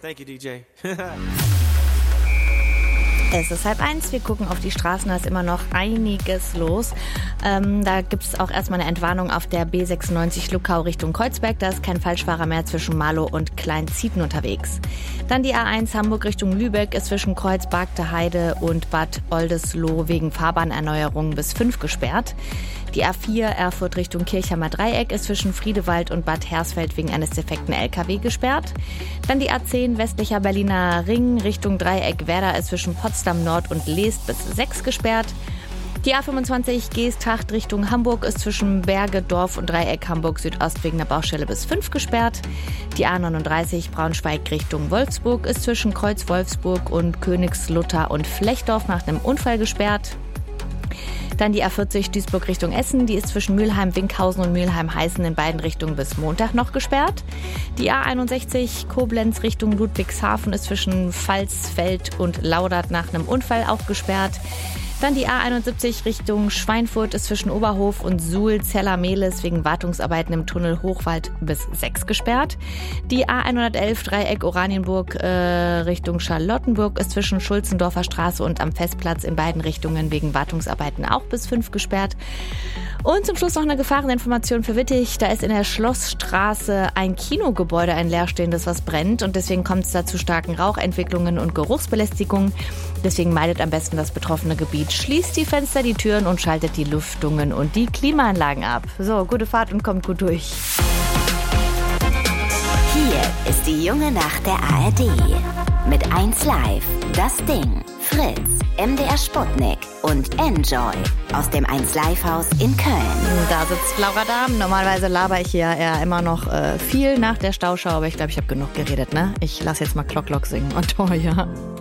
Thank you, DJ. Es ist 12:30, wir gucken auf die Straßen, da ist immer noch einiges los. Da gibt es auch erstmal eine Entwarnung auf der B96 Luckau Richtung Kreuzberg. Da ist kein Falschfahrer mehr zwischen Marlow und Kleinzieten unterwegs. Dann die A1 Hamburg Richtung Lübeck ist zwischen Kreuzbergte Heide und Bad Oldesloe wegen Fahrbahnerneuerung bis 5 gesperrt. Die A4 Erfurt Richtung Kirchheimer Dreieck ist zwischen Friedewald und Bad Hersfeld wegen eines defekten LKW gesperrt. Dann die A10 westlicher Berliner Ring Richtung Dreieck Werder ist zwischen Potsdam Nord und Leest bis 6 gesperrt. Die A25 Geesthacht Richtung Hamburg ist zwischen Bergedorf und Dreieck Hamburg Südost wegen der Baustelle bis 5 gesperrt. Die A39 Braunschweig Richtung Wolfsburg ist zwischen Kreuz Wolfsburg und Königslutter und Flechdorf nach einem Unfall gesperrt. Dann die A40 Duisburg Richtung Essen, die ist zwischen Mülheim-Winkhausen und Mülheim-Heißen in beiden Richtungen bis Montag noch gesperrt. Die A61 Koblenz Richtung Ludwigshafen ist zwischen Pfalzfeld und Laudert nach einem Unfall auch gesperrt. Dann die A71 Richtung Schweinfurt ist zwischen Oberhof und Suhl-Zella-Mehlis wegen Wartungsarbeiten im Tunnel Hochwald bis 6 gesperrt. Die A111 Dreieck Oranienburg Richtung Charlottenburg ist zwischen Schulzendorfer Straße und am Festplatz in beiden Richtungen wegen Wartungsarbeiten auch bis 5 gesperrt. Und zum Schluss noch eine Gefahreninformation für Wittig. Da ist in der Schlossstraße ein Kinogebäude, ein leerstehendes, was brennt. Und deswegen kommt es da zu starken Rauchentwicklungen und Geruchsbelästigungen. Deswegen meidet am besten das betroffene Gebiet. Schließt die Fenster, die Türen und schaltet die Lüftungen und die Klimaanlagen ab. So, gute Fahrt und kommt gut durch. Hier ist die junge Nacht der ARD. Mit 1 Live, Das Ding, Fritz, MDR Sputnik und Enjoy aus dem 1 Live Haus in Köln. Da sitzt Laura Dahm. Normalerweise laber ich hier eher immer noch viel nach der Stauschau, aber ich glaube, ich habe genug geredet, ne? Ich lasse jetzt mal Klock Klock singen. Und oh ja.